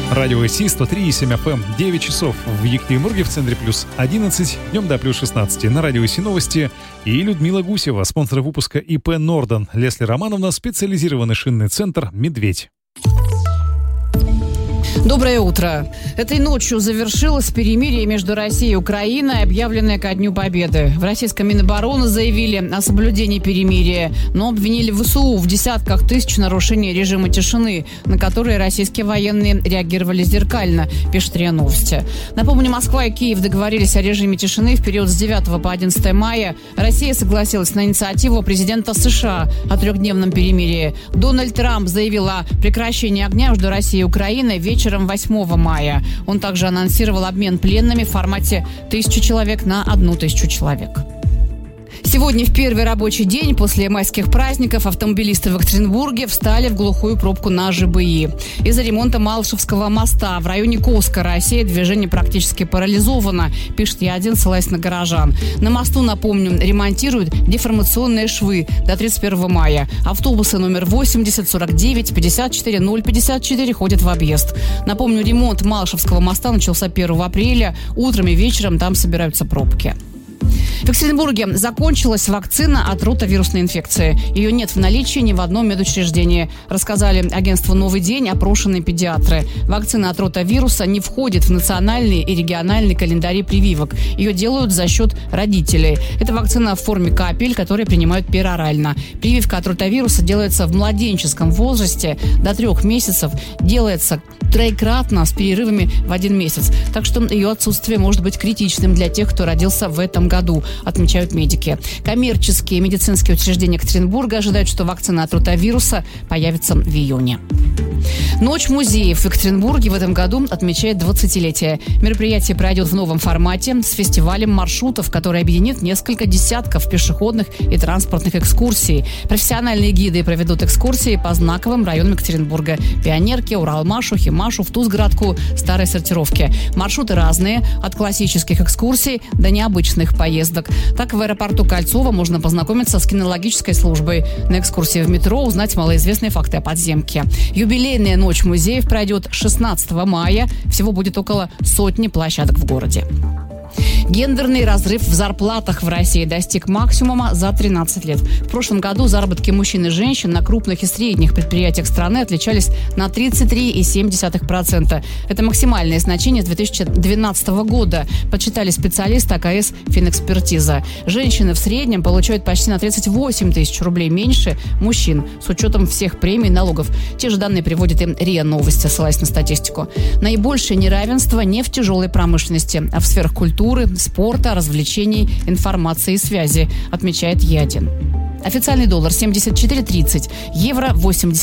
Радио СИ 103,7 FM, 9 часов в Екатеринбурге, в центре плюс 11, днем до плюс 16. На Радио СИ новости и Людмила Гусева, спонсор выпуска ИП «Норден». Лесли Романовна, специализированный шинный центр «Медведь». Доброе утро. Этой ночью завершилось перемирие между Россией и Украиной, объявленное ко Дню Победы. В российском Минобороны заявили о соблюдении перемирия, но обвинили ВСУ в десятках тысяч нарушений режима тишины, на которые российские военные реагировали зеркально, пишет РИА Новости. Напомню, Москва и Киев договорились о режиме тишины в период с 9 по 11 мая. Россия согласилась на инициативу президента США о трехдневном перемирии. Дональд Трамп заявил о прекращении огня между Россией и Украиной вечером 8 мая. Он также анонсировал обмен пленными в формате 1000 человек на 1000 человек. Сегодня в первый рабочий день после майских праздников автомобилисты в Екатеринбурге встали в глухую пробку на ЖБИ. Из-за ремонта Малышевского моста в районе Коска России движение практически парализовано, пишет Я1, ссылаясь на горожан. На мосту, напомню, ремонтируют деформационные швы до 31 мая. Автобусы номер 80, 49, 54, 054 ходят в объезд. Напомню, ремонт Малышевского моста начался 1 апреля. Утром и вечером там собираются пробки. В Екатеринбурге закончилась вакцина от ротавирусной инфекции. Ее нет в наличии ни в одном медучреждении, рассказали агентству «Новый день» опрошенные педиатры. Вакцина от ротавируса не входит в национальный и региональный календари прививок. Ее делают за счет родителей. Это вакцина в форме капель, которые принимают перорально. Прививка от ротавируса делается в младенческом возрасте до 3 месяцев. Делается троекратно с перерывами в 1 месяц. Так что ее отсутствие может быть критичным для тех, кто родился в этом году, отмечают медики. Коммерческие медицинские учреждения Екатеринбурга ожидают, что вакцина от ротавируса появится в июне. Ночь музеев в Екатеринбурге в этом году отмечает 20-летие. Мероприятие пройдет в новом формате с фестивалем маршрутов, который объединит несколько десятков пешеходных и транспортных экскурсий. Профессиональные гиды проведут экскурсии по знаковым районам Екатеринбурга: Пионерке, Уралмашу, Химашу, Втузгородку, Старой Сортировке. Маршруты разные, от классических экскурсий до необычных поездок. Так, в аэропорту Кольцово можно познакомиться с кинологической службой. На экскурсии в метро узнать малоизвестные факты о подземке. Юбилейная ночь музеев пройдет 16 мая. Всего будет около 100 площадок в городе. Гендерный разрыв в зарплатах в России достиг максимума за 13 лет. В прошлом году заработки мужчин и женщин на крупных и средних предприятиях страны отличались на 33,7%. Это максимальное значение с 2012 года, подсчитали специалисты АКС «Финэкспертиза». Женщины в среднем получают почти на 38 тысяч рублей меньше мужчин, с учетом всех премий и налогов. Те же данные приводит и РИА Новости, ссылаясь на статистику. Наибольшее неравенство не в тяжелой промышленности, а в сферах культуры, спорта, развлечений, информации и связи, отмечает Е1. Официальный доллар 74.30, евро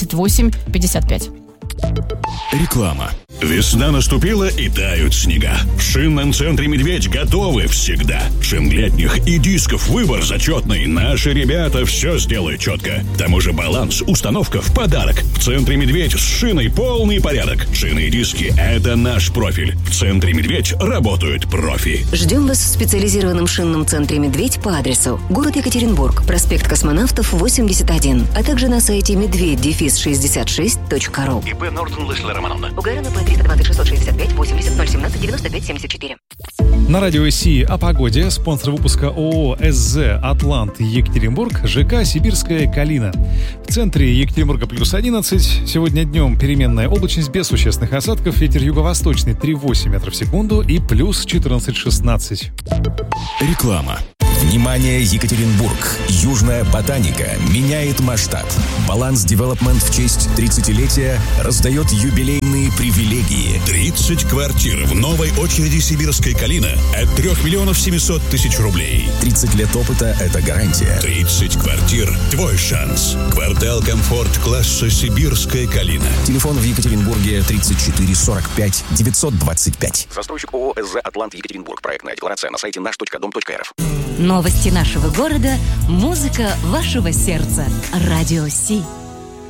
88.55. Реклама. Весна наступила и тают снега. В шинном центре «Медведь» готовы всегда. Шин летних и дисков выбор зачетный. Наши ребята все сделают четко. К тому же баланс, установка в подарок. В центре «Медведь» с шиной полный порядок. Шины и диски – это наш профиль. В центре «Медведь» работают профи. Ждем вас в специализированном шинном центре «Медведь» по адресу город Екатеринбург, проспект Космонавтов, 81, а также на сайте медведь-66.ру. ИП «Норден» Лесли Романовна. Угарена по 320 665 80 017 95 74. На Радио СИ о погоде. Спонсор выпуска ООО СЗ «Атлант» Екатеринбург, ЖК «Сибирская Калина». В центре Екатеринбурга плюс 11. Сегодня днем переменная облачность без существенных осадков. Ветер юго-восточный 3,8 метров в секунду и плюс 14-16. Реклама. Внимание, Екатеринбург! Южная ботаника меняет масштаб. Баланс Девелопмент в честь 30-летия раздает юбилейные привилегии. 30 квартир в новой очереди «Сибирской Калина» от 3 миллионов 700 тысяч рублей. 30 лет опыта – это гарантия. 30 квартир – твой шанс. Квартал «Комфорт» класса «Сибирская Калина». Телефон в Екатеринбурге 34 45 925. Застройщик ООО СЗ «Атлант» Екатеринбург. Проектная декларация на сайте наш.дом.рф. Новости нашего города, музыка вашего сердца. Радио СИ.